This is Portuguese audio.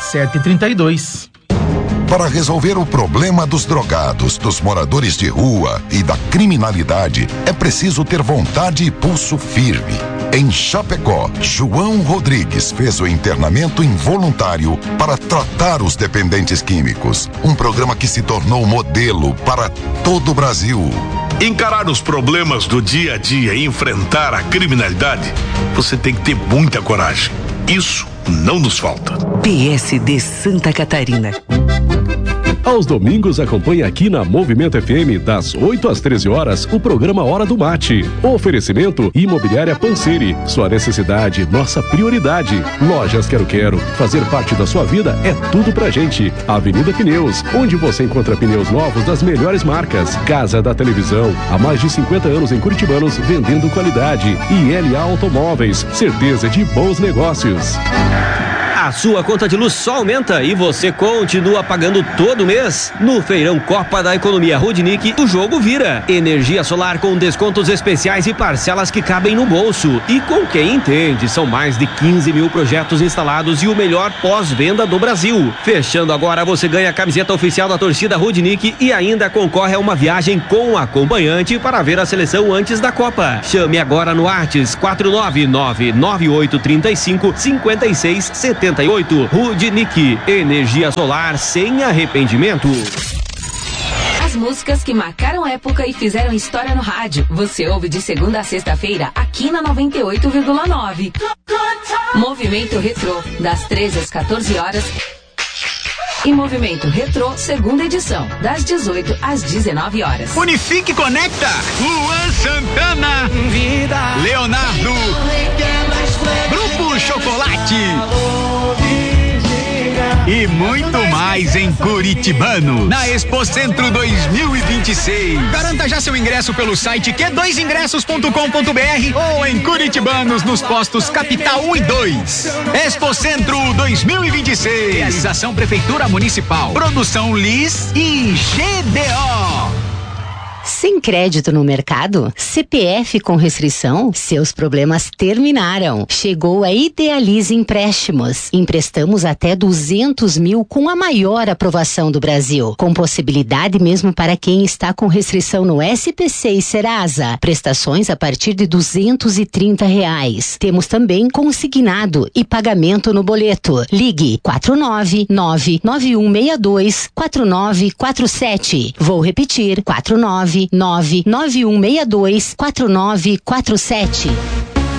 7h32. Para resolver o problema dos drogados, dos moradores de rua e da criminalidade, é preciso ter vontade e pulso firme. Em Chapecó, João Rodrigues fez o internamento involuntário para tratar os dependentes químicos. Um programa que se tornou modelo para todo o Brasil. Encarar os problemas do dia a dia e enfrentar a criminalidade, você tem que ter muita coragem. Isso não nos falta. PSD Santa Catarina. Aos domingos, acompanhe aqui na Movimento FM, das 8 às 13 horas, o programa Hora do Mate. Oferecimento Imobiliária Panceri. Sua necessidade, nossa prioridade. Lojas Quero-Quero. Fazer parte da sua vida é tudo pra gente. Avenida Pneus, onde você encontra pneus novos das melhores marcas. Casa da Televisão, há mais de 50 anos em Curitibanos, vendendo qualidade. E LA Automóveis, certeza de bons negócios. A sua conta de luz só aumenta e você continua pagando todo mês. No Feirão Copa da Economia Rudnick, o jogo vira. Energia solar com descontos especiais e parcelas que cabem no bolso. E com quem entende, são mais de 15 mil projetos instalados e o melhor pós-venda do Brasil. Fechando agora, você ganha a camiseta oficial da torcida Rudnick e ainda concorre a uma viagem com acompanhante para ver a seleção antes da Copa. Chame agora no Artes 499-9835-5678. Rudnick, energia solar sem arrependimento. As músicas que marcaram época e fizeram história no rádio. Você ouve de segunda a sexta-feira aqui na 98,9. Movimento Retrô, das 13 às 14 horas. E Movimento Retrô, segunda edição, das 18 às 19 horas. Unifique Conecta, Luan Santana, Leonardo, Grupo Chocolate e muito mais em Curitibano, na Expo Centro 2026. Garanta já seu ingresso pelo site q2ingressos.com.br ou em Curitibanos, nos postos Capital 1 e 2. Expo Centro 2026. Realização Prefeitura Municipal. Produção Liz e GDO. Sem crédito no mercado? CPF com restrição? Seus problemas terminaram. Chegou a Idealize Empréstimos. Emprestamos até 200 mil com a maior aprovação do Brasil. Com possibilidade mesmo para quem está com restrição no SPC e Serasa. Prestações a partir de R$230. Temos também consignado e pagamento no boleto. Ligue 499-9162-4947. Vou repetir, 499-9162-4947.